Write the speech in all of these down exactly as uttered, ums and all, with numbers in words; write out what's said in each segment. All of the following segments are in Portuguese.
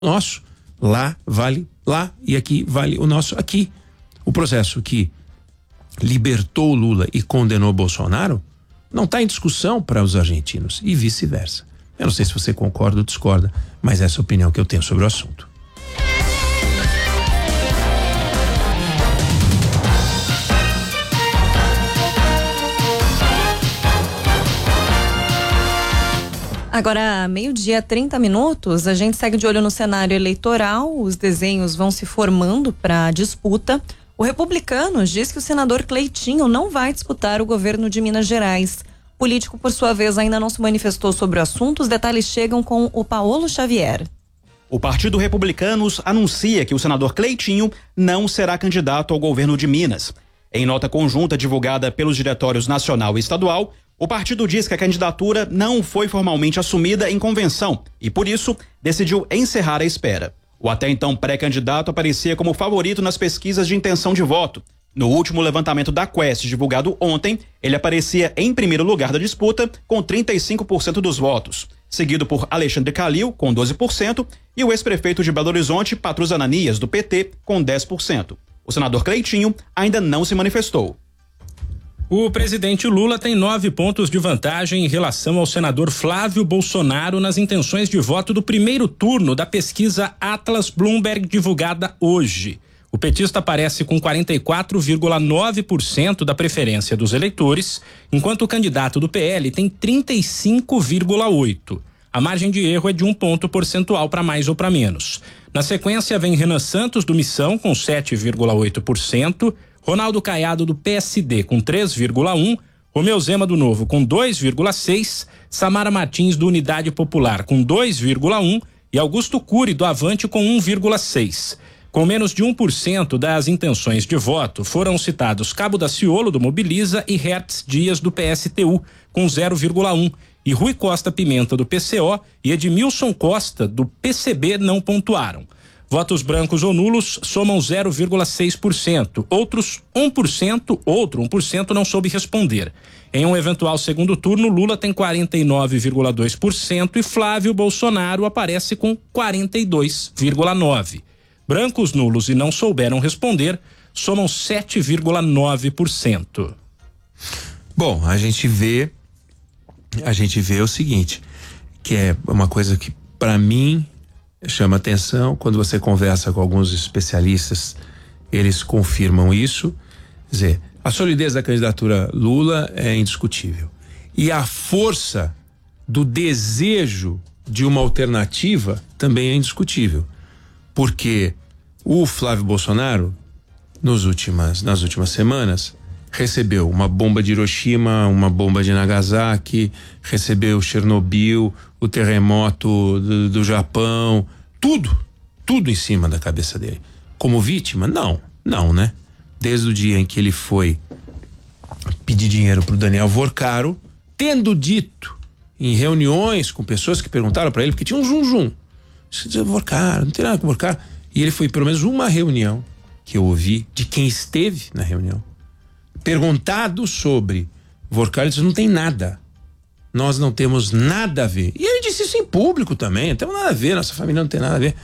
nosso. Lá vale lá e aqui vale o nosso aqui. O processo que libertou Lula e condenou Bolsonaro não está em discussão para os argentinos e vice-versa. Eu não sei se você concorda ou discorda, mas essa é a opinião que eu tenho sobre o assunto. Agora, meio-dia, trinta minutos, a gente segue de olho no cenário eleitoral, os desenhos vão se formando para a disputa. O Republicanos diz que o senador Cleitinho não vai disputar o governo de Minas Gerais. O político, por sua vez, ainda não se manifestou sobre o assunto. Os detalhes chegam com o Paulo Xavier. O Partido Republicanos anuncia que o senador Cleitinho não será candidato ao governo de Minas. Em nota conjunta divulgada pelos diretórios nacional e estadual, o partido diz que a candidatura não foi formalmente assumida em convenção e, por isso, decidiu encerrar a espera. O até então pré-candidato aparecia como favorito nas pesquisas de intenção de voto. No último levantamento da Quest, divulgado ontem, ele aparecia em primeiro lugar da disputa, com trinta e cinco por cento dos votos, seguido por Alexandre Calil, com doze por cento, e o ex-prefeito de Belo Horizonte, Patrus Ananias, do P T, com dez por cento. O senador Cleitinho ainda não se manifestou. O presidente Lula tem nove pontos de vantagem em relação ao senador Flávio Bolsonaro nas intenções de voto do primeiro turno da pesquisa Atlas Bloomberg divulgada hoje. O petista aparece com quarenta e quatro vírgula nove por cento da preferência dos eleitores, enquanto o candidato do P L tem trinta e cinco vírgula oito por cento. A margem de erro é de um ponto percentual para mais ou para menos. Na sequência vem Renan Santos do Missão com sete vírgula oito por cento, Ronaldo Caiado do P S D com três vírgula um por cento, Romeu Zema do Novo com dois vírgula seis por cento, Samara Martins do Unidade Popular com dois vírgula um por cento e Augusto Cury do Avante com um vírgula seis por cento. Com menos de um por cento das intenções de voto, foram citados Cabo Daciolo do Mobiliza e Hertz Dias do P S T U com zero vírgula um por cento e Rui Costa Pimenta do P C O e Edmilson Costa do P C B não pontuaram. Votos brancos ou nulos somam zero vírgula seis por cento. Outros um por cento, outro um por cento não soube responder. Em um eventual segundo turno, Lula tem quarenta e nove vírgula dois por cento e Flávio Bolsonaro aparece com quarenta e dois vírgula nove por cento. Brancos, nulos e não souberam responder somam sete vírgula nove por cento. Bom, a gente vê, a gente vê o seguinte, que é uma coisa que para mim chama atenção quando você conversa com alguns especialistas, eles confirmam isso. Quer dizer, a solidez da candidatura Lula é indiscutível. E a força do desejo de uma alternativa também é indiscutível. Porque o Flávio Bolsonaro, nos últimas, nas últimas semanas, recebeu uma bomba de Hiroshima, uma bomba de Nagasaki, recebeu Chernobyl, o terremoto do, do Japão, tudo, tudo em cima da cabeça dele. Como vítima? Não, não, né? Desde o dia em que ele foi pedir dinheiro pro Daniel Vorcaro, tendo dito em reuniões com pessoas que perguntaram para ele, porque tinha um zum-zum. Vorcaro, não tem nada com Vorcaro. E ele foi pelo menos uma reunião que eu ouvi de quem esteve na reunião. Perguntado sobre Vorcaro, ele disse: não tem nada. Nós não temos nada a ver. E ele disse isso em público também. Não temos nada a ver, nossa família não tem nada a ver.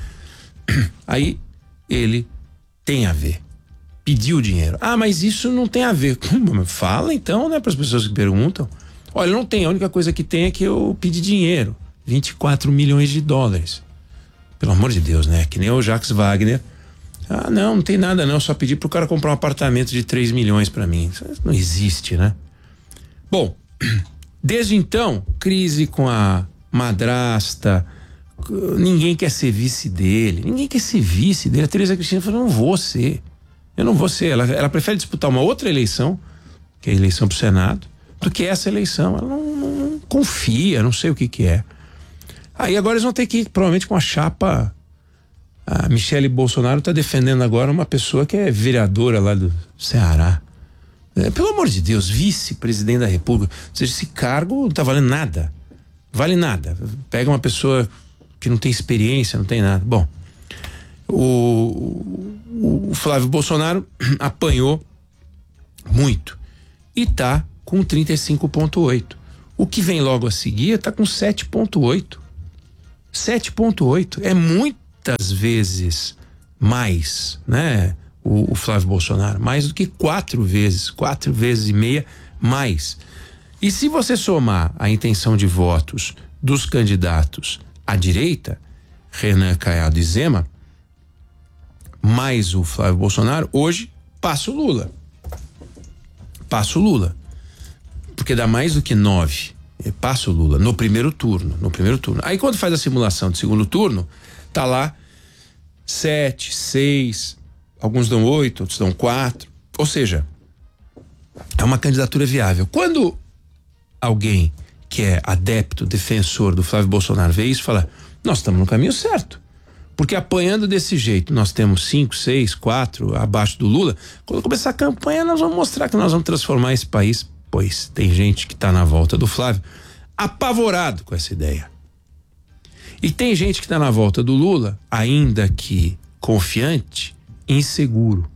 Aí ele tem a ver. Pediu dinheiro. Ah, mas isso não tem a ver. Fala então, né, para as pessoas que perguntam. Olha, não tem. A única coisa que tem é que eu pedi dinheiro. vinte e quatro milhões de dólares. Pelo amor de Deus, né? Que nem o Jacques Wagner. Ah, não, não tem nada não. Só pedi pro cara comprar um apartamento de três milhões para mim. Isso não existe, né? Bom, desde então, crise com a madrasta. Ninguém quer ser vice dele. Ninguém quer ser vice dele. A Tereza Cristina falou: não vou ser. Eu não vou ser. Ela, ela prefere disputar uma outra eleição, que é a eleição pro Senado, do que essa eleição. Ela não, não, não confia, não sei o que que é. Aí agora eles vão ter que ir provavelmente com a chapa. A Michele Bolsonaro está defendendo agora uma pessoa que é vereadora lá do Ceará. É, pelo amor de Deus, vice-presidente da República. Ou seja, esse cargo não tá valendo nada. Vale nada. Pega uma pessoa que não tem experiência, não tem nada. Bom, o, o Flávio Bolsonaro apanhou muito e tá com trinta e cinco vírgula oito. O que vem logo a seguir tá com sete vírgula oito. sete vírgula oito é muita muitas vezes mais, né? O, o Flávio Bolsonaro, mais do que quatro vezes, quatro vezes e meia mais. E se você somar a intenção de votos dos candidatos à direita, Renan, Caiado e Zema, mais o Flávio Bolsonaro, hoje passa o Lula. Passa o Lula. Porque dá mais do que nove. Passa o Lula no primeiro turno, no primeiro turno. Aí quando faz a simulação de segundo turno, tá lá sete, seis, alguns dão oito, outros dão quatro. Ou seja, é uma candidatura viável. Quando alguém que é adepto, defensor do Flávio Bolsonaro vê isso, fala, nós estamos no caminho certo. Porque apanhando desse jeito, nós temos cinco, seis, quatro abaixo do Lula. Quando começar a campanha, nós vamos mostrar que nós vamos transformar esse país. Pois tem gente que está na volta do Flávio apavorado com essa ideia. E tem gente que está na volta do Lula, ainda que confiante, inseguro.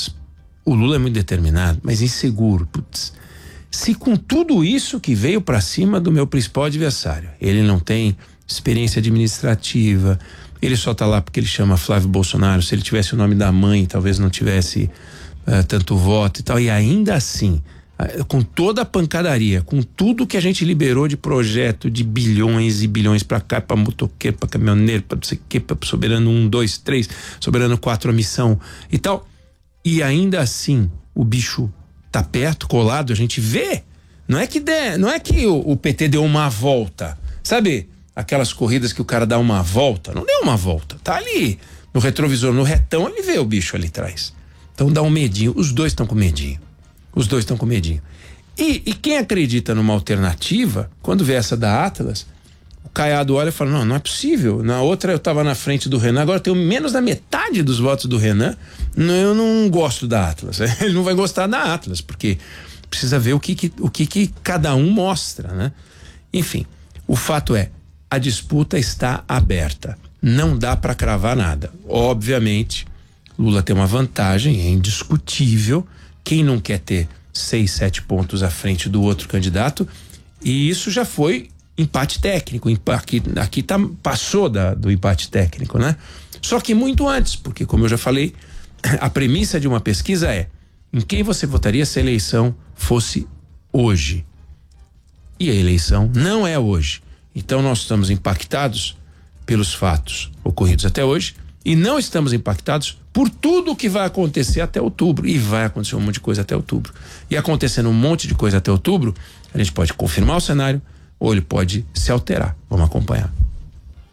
O Lula é muito determinado, mas inseguro. Putz, se com tudo isso que veio para cima do meu principal adversário, ele não tem experiência administrativa, ele só tá lá porque ele chama Flávio Bolsonaro, se ele tivesse o nome da mãe, talvez não tivesse uh, tanto voto e tal, e ainda assim, uh, com toda a pancadaria, com tudo que a gente liberou de projeto de bilhões e bilhões para cá, para motoqueiro, para caminhoneiro, para não sei o que, para Soberano um, dois, três, Soberano quatro, a missão e tal, e ainda assim o bicho tá perto, colado, a gente vê, não é que der, não é que o, o P T deu uma volta, sabe? Aquelas corridas que o cara dá uma volta, não deu uma volta, tá ali no retrovisor, no retão, ele vê o bicho ali atrás. Então dá um medinho, os dois estão com medinho, os dois estão com medinho. E, e quem acredita numa alternativa, quando vê essa da Atlas, o Caiado olha e fala, não, não é possível, na outra eu tava na frente do Renan, agora eu tenho menos da metade dos votos do Renan, não, eu não gosto da Atlas, ele não vai gostar da Atlas, porque precisa ver o que, que, o que, que cada um mostra, né? Enfim, o fato é, a disputa está aberta. Não dá para cravar nada. Obviamente, Lula tem uma vantagem, é indiscutível. Quem não quer ter seis, sete pontos à frente do outro candidato? E isso já foi empate técnico. Aqui, aqui tá, passou da, do empate técnico, né? Só que muito antes, porque como eu já falei, a premissa de uma pesquisa é em quem você votaria se a eleição fosse hoje. E a eleição não é hoje. Então nós estamos impactados pelos fatos ocorridos até hoje e não estamos impactados por tudo o que vai acontecer até outubro. E vai acontecer um monte de coisa até outubro. E acontecendo um monte de coisa até outubro, a gente pode confirmar o cenário ou ele pode se alterar. Vamos acompanhar.